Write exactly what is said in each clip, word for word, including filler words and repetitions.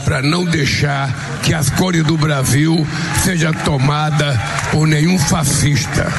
para não deixar que as cores do Brasil seja tomada por nenhum fascista.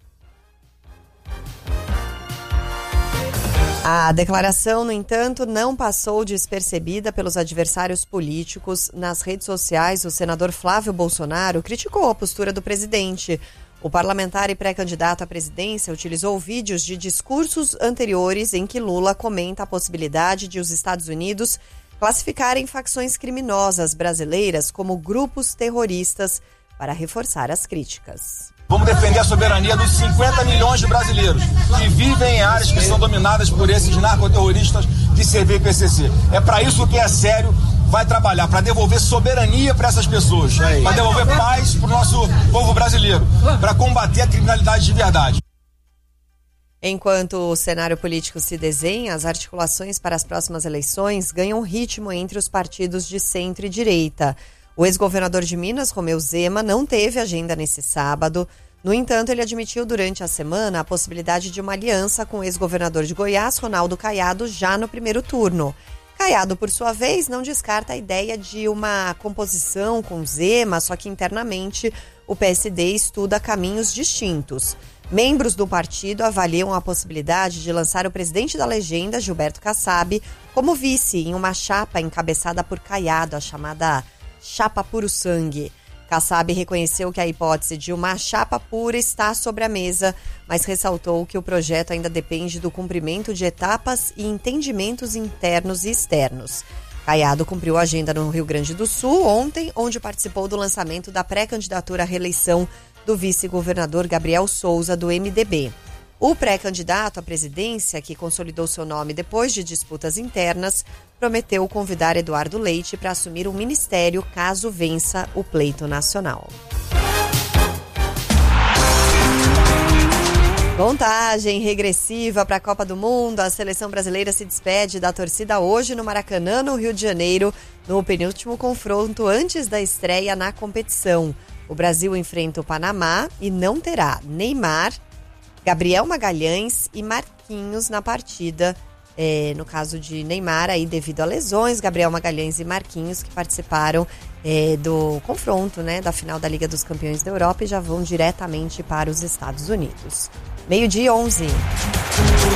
A declaração, no entanto, não passou despercebida pelos adversários políticos. Nas redes sociais, o senador Flávio Bolsonaro criticou a postura do presidente. O parlamentar e pré-candidato à presidência utilizou vídeos de discursos anteriores em que Lula comenta a possibilidade de os Estados Unidos classificarem facções criminosas brasileiras como grupos terroristas para reforçar as críticas. Vamos defender a soberania dos cinquenta milhões de brasileiros que vivem em áreas que são dominadas por esses narcoterroristas de C V e P C C. É para isso que é sério, vai trabalhar, para devolver soberania para essas pessoas, para devolver paz para o nosso povo brasileiro, para combater a criminalidade de verdade. Enquanto o cenário político se desenha, as articulações para as próximas eleições ganham ritmo entre os partidos de centro e direita. O ex-governador de Minas, Romeu Zema, não teve agenda nesse sábado. No entanto, ele admitiu durante a semana a possibilidade de uma aliança com o ex-governador de Goiás, Ronaldo Caiado, já no primeiro turno. Caiado, por sua vez, não descarta a ideia de uma composição com Zema, só que internamente o P S D estuda caminhos distintos. Membros do partido avaliam a possibilidade de lançar o presidente da legenda, Gilberto Kassab, como vice em uma chapa encabeçada por Caiado, a chamada Chapa Puro Sangue. Kassab reconheceu que a hipótese de uma chapa pura está sobre a mesa, mas ressaltou que o projeto ainda depende do cumprimento de etapas e entendimentos internos e externos. Caiado cumpriu a agenda no Rio Grande do Sul ontem, onde participou do lançamento da pré-candidatura à reeleição do vice-governador Gabriel Souza, do M D B. O pré-candidato à presidência, que consolidou seu nome depois de disputas internas, prometeu convidar Eduardo Leite para assumir o ministério caso vença o pleito nacional. Contagem regressiva para a Copa do Mundo. A seleção brasileira se despede da torcida hoje no Maracanã, no Rio de Janeiro, no penúltimo confronto antes da estreia na competição. O Brasil enfrenta o Panamá e não terá Neymar, Gabriel Magalhães e Marquinhos na partida. É, no caso de Neymar, aí devido a lesões, Gabriel Magalhães e Marquinhos, que participaram é, do confronto, né, da final da Liga dos Campeões da Europa, e já vão diretamente para os Estados Unidos. Meio-dia onze.